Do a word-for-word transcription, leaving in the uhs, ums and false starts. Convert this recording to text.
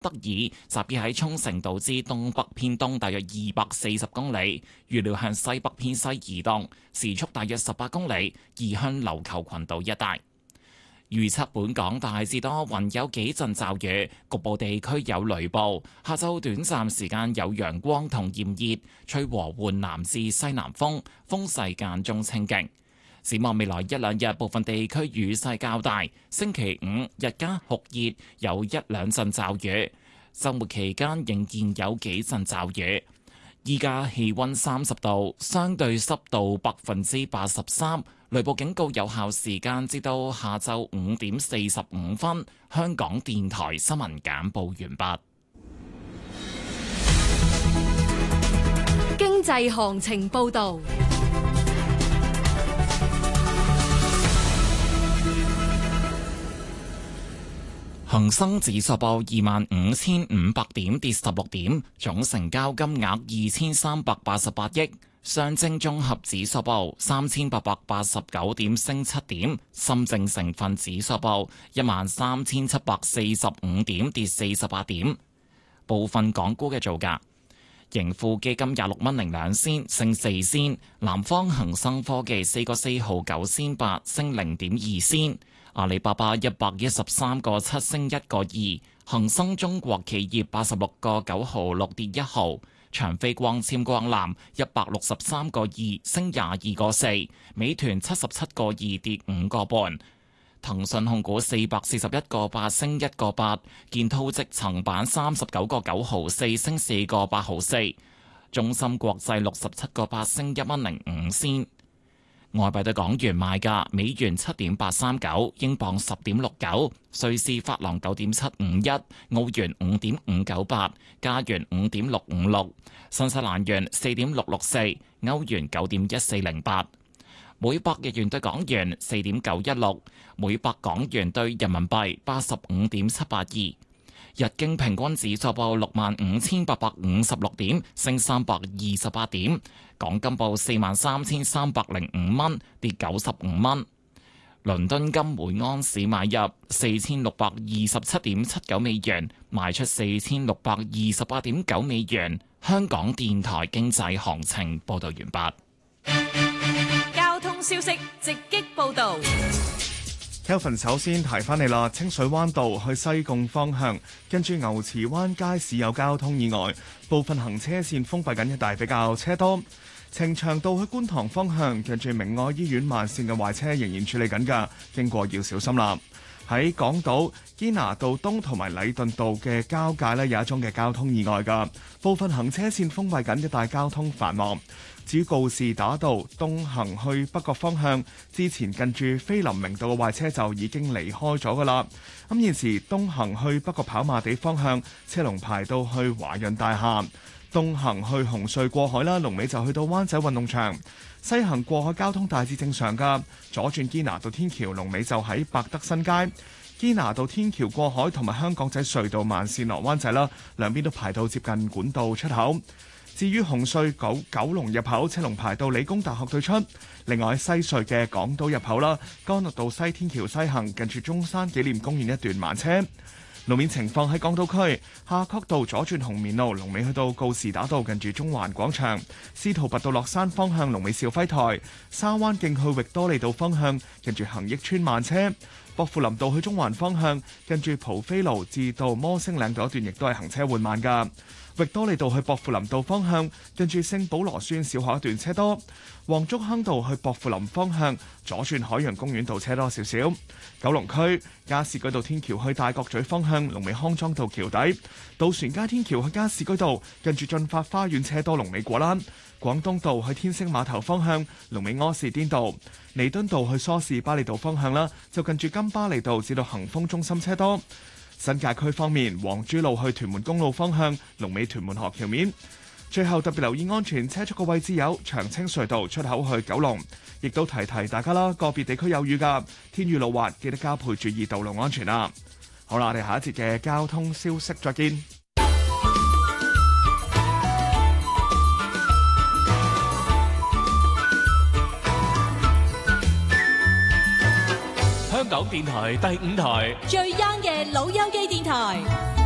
德爾集結喺沖繩島之東北偏東大約二百四十公里，預料向西北偏西移動，時速大約十八公里，移向琉球群島一帶。預測本港大致多雲，有幾陣驟雨，局部地區有雷暴。下晝短暫時間有陽光同炎熱，吹和緩南至西南風，風勢間中清勁。展望未來一兩日，部分地區雨勢較大。星期五日間酷熱，有一兩陣驟雨。週末期間仍然有幾陣驟雨。依家氣溫三十度，相對濕度百分之八十三。雷暴警告有效時間至到下晝五點四十五分。香港電台新聞簡報完畢。 經濟行情報導。 恒生指數報二萬五千五百點，跌十六點，總成交金額二千三百八十八億。上證綜合指數報三千八百八十九點，升七點。深證成分指數報一萬三千七百四十五點，跌四十八點。部分港股嘅造價：盈富基金廿六蚊零兩仙，升四仙；南方恒生科技四個四毫九仙八，升零點二仙。阿里巴巴一百一十三個七，升一個二，恒生中國企業八十六個九毫六，跌一毫，長飛光纖光纜一百六十三個二，升廿二個四，美團七十七個二，跌五個半，騰訊控股四百四十一個八，升一個八，建滔積層板三十九個九毫四，升四個八毫四，中芯國際六十七個八，升一蚊零五仙。外幣對港元賣價：美元七點八三九，英鎊十點六九，瑞士法郎九點七五一，澳元五點五九八，加元五點六五六，新西蘭元四點六六四，歐元九點一四零八，每百日元對港元四點九一六，每百港元對人民幣八十五點七八二。日經平均指數報六萬五千八百五十六點，升三百二十八點。港金報四萬三千三百零五蚊，跌九十五蚊。倫敦金每安士買入四千六百二十七點七九美元，賣出四千六百二十八點九美元。香港電台經濟行情報道完畢。交通消息直擊報道。 Kelvin 首先提翻你啦，清水灣道去西貢方向，跟住牛池灣街市有交通意外，部分行車線封閉緊，一帶比較車多。呈祥道去觀塘方向，跟住明愛醫院慢線嘅壞車仍然處理緊㗎，經過要小心啦。喺港島堅拿道東同埋禮頓道嘅交界呢，有一宗嘅交通意外㗎，部分行車線封閉緊，一帶交通繁忙。至於告士打道東行去北角方向，之前近住菲林明道嘅壞車就已經離開咗㗎啦。咁現時東行去北角跑馬地方向，車龍排到去華潤大廈；東行去紅隧過海啦，龍尾就去到灣仔運動場。西行過海交通大致正常㗎，左轉堅拿道天橋，龍尾就喺百德新街。堅拿道天橋過海同埋香港仔隧道慢線落灣仔啦，兩邊都排到接近管道出口。至於紅隧九九龍入口，車龍排到理工大學對出。另外西隧嘅港島入口啦，干諾道西天橋西行近住中山紀念公園一段慢車。路面情況喺港島區，夏慤道左轉紅棉路，龍尾去到告士打道近住中環廣場；司徒拔道落山方向，龍尾兆輝台；沙灣徑去域多利道方向，近住恒益邨慢車；薄扶林道去中環方向，近住蒲飛路至到摩星嶺道一段，亦都係行車緩慢㗎。域多利道去薄扶林道方向，近住聖保羅書院小學一段車多；黃竹坑道去薄扶林方向，左轉海洋公園道車多少少。九龍區加士居道天橋去大角咀方向，龍尾康莊道橋底；渡船街天橋去加士居道，近住進發花園車多，龍尾果欄；廣東道去天星碼頭方向，龍尾柯士甸道；彌敦道去梳士巴利道方向啦，就近住金巴利道至到恒豐中心車多。新界區方面，黃珠路去屯門公路方向，龍尾屯門河橋面。最後特別留意安全車速嘅位置有長青隧道出口去九龍，亦都提提大家啦，個別地區有雨㗎，天雨路滑，記得加倍注意道路安全啦。好啦，我哋下一節嘅交通消息再見。 香港電台第五台最 young 嘅老友記電台。